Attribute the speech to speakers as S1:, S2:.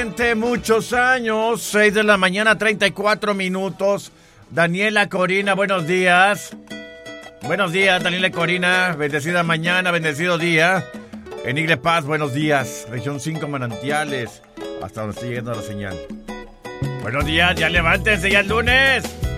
S1: Muchos años, 6 de la mañana, 34 minutos. Daniela Corina, buenos días. Buenos días, Daniela Corina. Bendecida mañana, bendecido día. En Igle Paz, buenos días. Región 5 Manantiales. Hasta donde estoy llegando la señal. Buenos días, ya levántense, ya es lunes.